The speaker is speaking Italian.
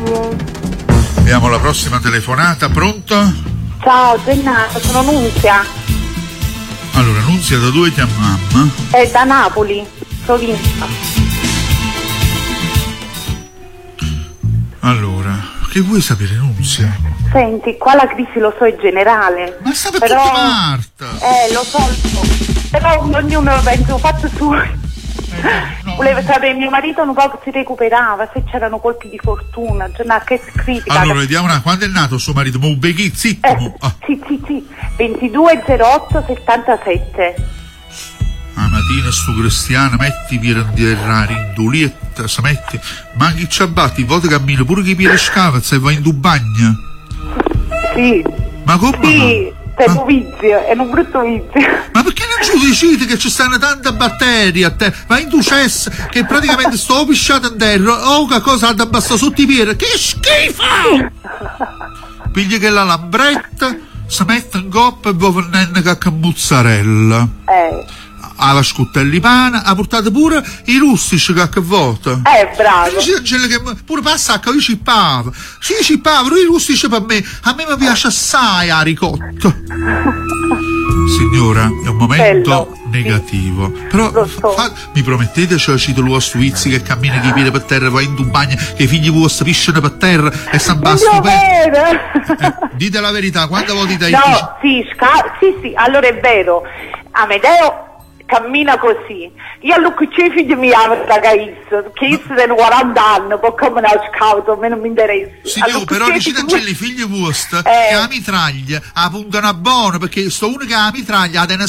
Abbiamo la prossima telefonata, pronto? Ciao Gennaro, sono Nunzia. Allora, Nunzia, da dove chiamiamo? È da Napoli, provincia. Allora, che vuoi sapere, Nunzia? Senti, qua la crisi lo so è generale. Ma sta per però... tutti Marta! Lo so. Però ognuno penso fatto suo. No. Volevo sapere, mio marito un po' si recuperava, se c'erano colpi di fortuna, che critica. Allora, vediamo quando è nato suo marito, ma un beghi, zitto! Sì, 220877. La mattina sto cristiano, metti per andare in dulietta, se metti, ma chi ci abbatti, volte cammino pure chi piede scava, se vai in tu bagno. Sì. Ma come? Sì, è un vizio, è un brutto vizio. Ma perché non ci dicite che ci stanno tante batterie a te? Vai in tu cesso, che praticamente sto pisciato in terra, che cosa da basta sotto i piedi, che schifo! Piglia che la lambretta, si mette in coppa e va venendo che mozzarella. Alla scuttella di pane, ha portato pure i rustici che vota. Bravo. Che pure passa che io cippavo. Sì, cippavo, i rustici per me. A me mi piace assai la ricotta. Signora, è un momento negativo. Sì. Però mi promettete, cioè cito lo Svizzi che cammina che i piedi per terra, va in un bagno, che i figli vostri pisciano per terra e stanno basso per. Dite la verità, quando voi dite no, sì, allora è vero. Amedeo cammina così. Io allora i figli mi hanno da che hanno 40 anni, poi come non scauto, a me non mi interessa. Sì, allora, però dicete i figli vostri che la mitraglia puntano a buono, perché sto uno che ha la mitraglia ha